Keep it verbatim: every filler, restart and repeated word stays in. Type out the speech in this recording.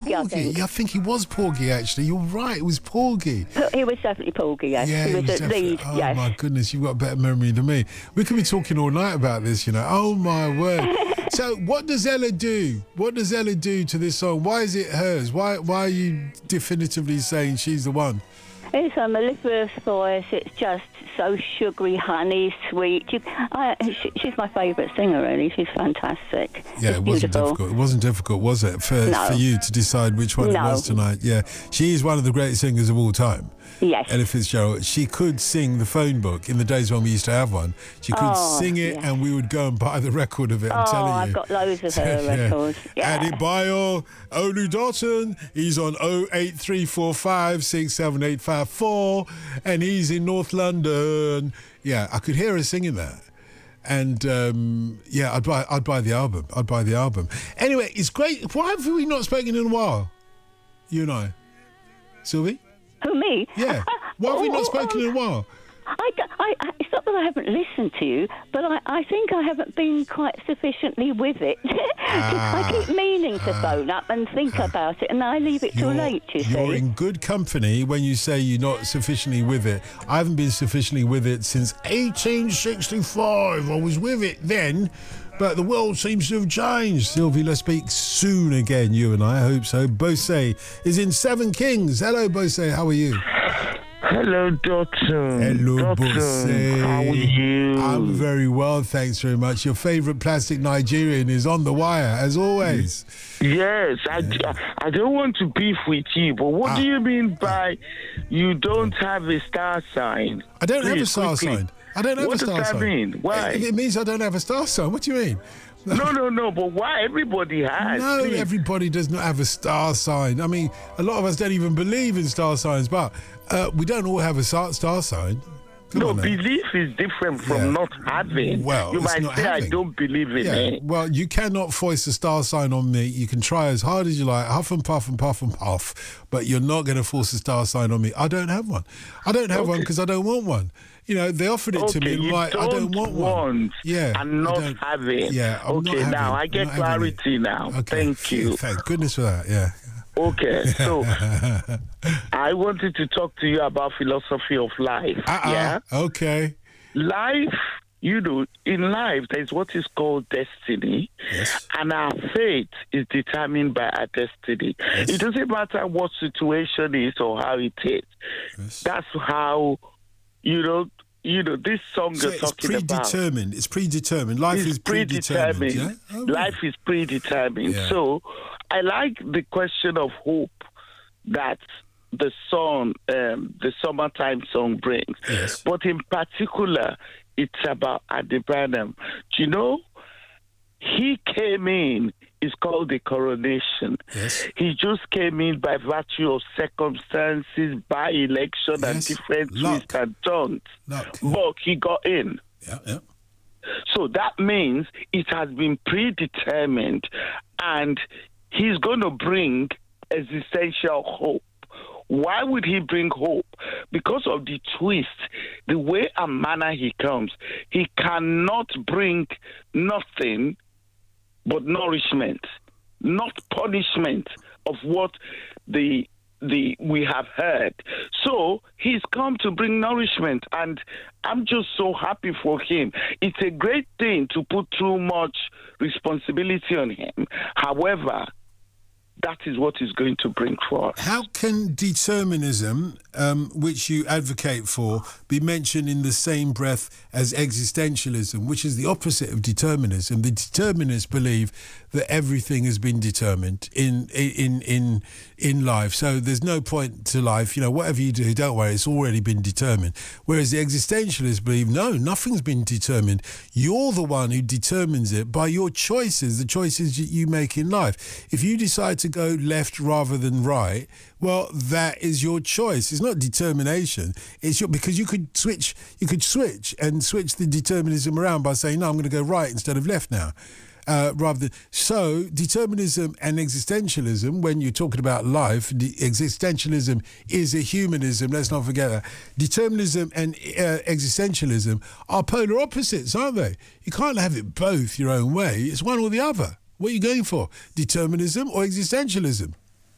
Porgy, I think. Yeah, I think he was Porgy, actually. You're right, it was Porgy. He was definitely Porgy, yes. Yeah, he was, was at lead, oh, yes. my goodness, you've got a better memory than me. We could be talking all night about this, you know. Oh, my word. So what does Ella do? What does Ella do to this song? Why is it hers? Why, why are you definitively saying she's the one? It's a mellifluous voice. It's just so sugary, honey, sweet. You, I, she, she's my favourite singer, really. She's fantastic. Yeah, it's it wasn't beautiful. difficult. It wasn't difficult, was it, for, no. for you to decide which one no. it was tonight? Yeah, she is one of the great singers of all time. Yes. Ella Fitzgerald. She could sing the phone book in the days when we used to have one. She could oh, sing it yes. and we would go and buy the record of it, I'm oh, telling you. I've got loads of her yeah. records. Yeah. Added by your Olu Dalton. He's on oh eight three four five six seven eight five four and he's in North London. Yeah, I could hear her singing that. And um, yeah, I'd buy I'd buy the album. I'd buy the album. Anyway, it's great. Why have we not spoken in a while? You and I. Sylvie? Who, me? Yeah. Why have we not spoken in a while? I, I, I, it's not that I haven't listened to you, but I, I think I haven't been quite sufficiently with it. ah, I keep meaning to ah, phone up and think ah, about it, and I leave it till late, you see. You're in good company when you say you're not sufficiently with it. I haven't been sufficiently with it since eighteen sixty-five. I was with it then, but the world seems to have changed. Sylvie, let's speak soon again, you and I. I hope so. Bose is in Seven Kings. Hello, Bose. How are you? Hello, Dotun. Hello, Dotun. Bose. How are you? I'm very well, thanks very much. Your favourite plastic Nigerian is on the wire, as always. Yes, I, yeah. I, I don't want to beef with you, but what ah. do you mean by you don't have a star sign? I don't Please, have a star quickly. sign. I don't have what a star sign. What does that mean? Why? It, it means I don't have a star sign. What do you mean? No, no, no, but why? Everybody has. No, please. everybody does not have a star sign. I mean, a lot of us don't even believe in star signs, but uh, we don't all have a star sign. Come no, on, belief is different from yeah. not having. Well, you it's might not say having. I don't believe in yeah. it. Well, you cannot foist a star sign on me. You can try as hard as you like, huff and puff and puff and puff, but you're not going to force a star sign on me. I don't have one. I don't have okay. one because I don't want one. You know, they offered it okay, to me. You like, don't I don't want, want one. Yeah, and not having. Yeah, I'm okay. not having, Now I get clarity now. Okay. Thank you. Thank goodness for that. Yeah. Okay, so I wanted to talk to you about philosophy of life. Uh-uh. Yeah. Okay. Life, you know, in life, there's what is called destiny, yes. and our fate is determined by our destiny. Yes. It doesn't matter what situation is or how it is. Yes. That's how, you know, you know, this song so you're talking it's about. predetermined. It's predetermined. Life it's is predetermined. predetermined. Yeah? Oh, Life is predetermined. Yeah. So I like the question of hope that the song, um, the summertime song brings. Yes. But in particular, it's about Adebranham. Do you know, he came in, it's called the coronation. Yes. He just came in by virtue of circumstances, by election yes. and different Luck. twists and turns. Luck. But he got in. Yeah, yeah. So that means it has been predetermined, and he's going to bring existential hope. Why would he bring hope? Because of the twist, the way and manner he comes. He cannot bring nothing but nourishment, not punishment of what the the we have heard. So he's come to bring nourishment, and I'm just so happy for him. It's a great thing to put too much responsibility on him. However, that is what is going to bring forth. How can determinism, um, which you advocate for, be mentioned in the same breath as existentialism, which is the opposite of determinism? The determinists believe that everything has been determined in in in in life, so there's no point to life. You know, whatever you do, don't worry, it's already been determined. Whereas the existentialists believe, no, nothing's been determined. You're the one who determines it by your choices, the choices that you make in life. If you decide to go left rather than right, well, that is your choice. It's not determination. It's your, because you could switch. You could switch and switch the determinism around by saying, no, I'm going to go right instead of left now. Uh, rather than so, determinism and existentialism. When you're talking about life, the existentialism is a humanism. Let's not forget that. Determinism and uh, existentialism are polar opposites, aren't they? You can't have it both your own way. It's one or the other. What are you going for? Determinism or existentialism?